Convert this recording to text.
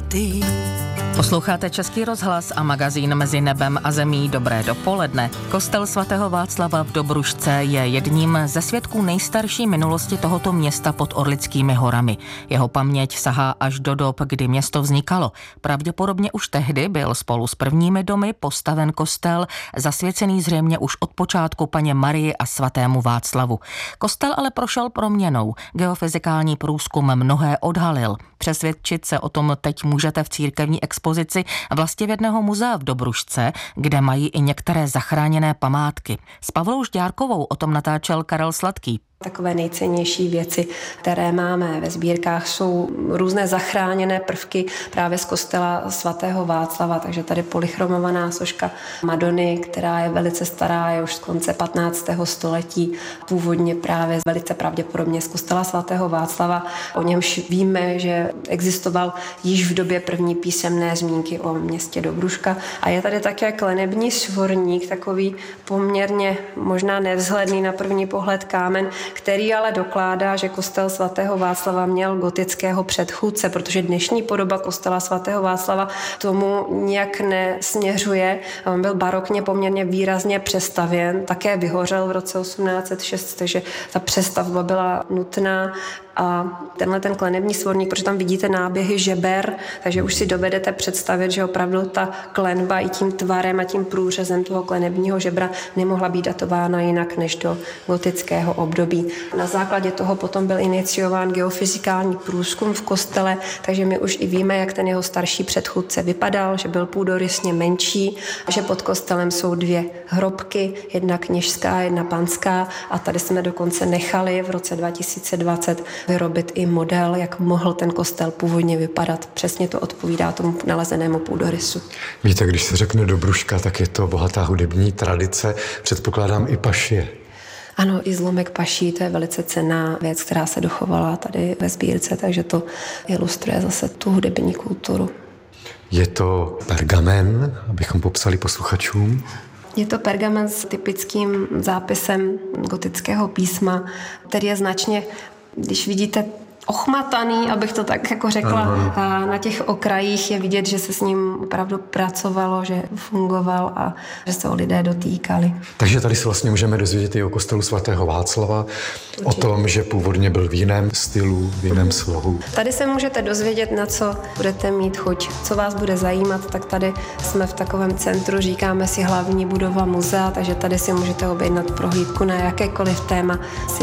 ty. Posloucháte Český rozhlas a magazín Mezi nebem a zemí. Dobré dopoledne. Kostel svatého Václava v Dobrušce je jedním ze svědků nejstarší minulosti tohoto města pod Orlickými horami. Jeho paměť sahá až do dob, kdy město vznikalo. Pravděpodobně už tehdy byl spolu s prvními domy postaven kostel, zasvěcený zřejmě už od počátku Panně Marii a svatému Václavu. Kostel ale prošel proměnou. Geofyzikální průzkum mnohé odhalil. Přesvědčit se o tom teď můžete v církevní expozici Vlastivědného muzea v Dobrušce, kde mají i některé zachráněné památky. S Pavlou Žďárkovou o tom natáčel Karel Sladký. Takové nejcennější věci, které máme ve sbírkách, jsou různé zachráněné prvky právě z kostela svatého Václava, takže tady polychromovaná soška Madony, která je velice stará, je už z konce 15. století, původně právě velice pravděpodobně z kostela svatého Václava. O němž víme, že existoval již v době první písemné zmínky o městě Dobruška. A je tady také klenební svorník, takový poměrně možná nevzhledný na první pohled kámen, který ale dokládá, že kostel svatého Václava měl gotického předchůdce, protože dnešní podoba kostela svatého Václava tomu nějak nesměřuje. On byl barokně poměrně výrazně přestavěn, také vyhořel v roce 1806, takže ta přestavba byla nutná. A tenhle ten klenební svorník, protože tam vidíte náběhy žeber, takže už si dovedete představit, že opravdu ta klenba i tím tvarem a tím průřezem toho klenebního žebra nemohla být datována jinak než do gotického období. Na základě toho potom byl iniciován geofyzikální průzkum v kostele, takže my už i víme, jak ten jeho starší předchůdce vypadal, že byl půdorysně menší, že pod kostelem jsou dvě hrobky, jedna kněžská, jedna panská, a tady jsme dokonce nechali v roce 2020 vyrobit i model, jak mohl ten kostel původně vypadat. Přesně to odpovídá tomu nalezenému půdorysu. Víte, když se řekne Dobruška, tak je to bohatá hudební tradice, předpokládám i pašie. Ano, i zlomek paší, to je velice cenná věc, která se dochovala tady ve sbírce, takže to ilustruje zase tu hudební kulturu. Je to pergamen, abychom popsali posluchačům? Je to pergamen s typickým zápisem gotického písma, který je značně, když vidíte, ochmataný, abych to tak jako řekla. A na těch okrajích je vidět, že se s ním opravdu pracovalo, že fungoval a že se o lidé dotýkali. Takže tady se vlastně můžeme dozvědět i o kostelu svatého Václava, o tom, že původně byl v jiném stylu, v jiném slohu. Tady se můžete dozvědět, na co budete mít chuť, co vás bude zajímat, tak tady jsme v takovém centru, říkáme si hlavní budova muzea, takže tady si můžete objednat prohlídku na jakékoliv téma si